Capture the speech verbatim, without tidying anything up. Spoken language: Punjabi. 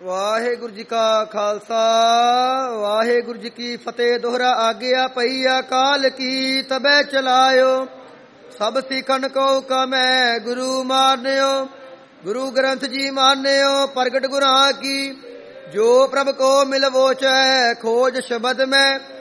ਵਾਹਿਗੁਰੂ ਜੀ ਕਾ ਖਾਲਸਾ ਵਾਹਿਗੁਰੂ ਜੀ ਕੀ ਫਤਿਹ। ਦੋਹਰਾ ਆਗਿਆ ਪਈ ਅਕਾਲ ਕੀ ਤਬੈ ਚਲਾਇਓ। ਸਭ ਸਿੱਖਣ ਕੋ ਕਮੈ ਗੁਰੂ ਮਾਨਿਓ। ਗੁਰੂ ਗ੍ਰੰਥ ਜੀ ਮਾਨਿਓ ਪ੍ਰਗਟ ਗੁਰਾਂ ਕੀ। ਜੋ ਪ੍ਰਭ ਕੋ ਮਿਲਵੋਚੈ ਖੋਜ ਸ਼ਬਦ ਮੈਂ।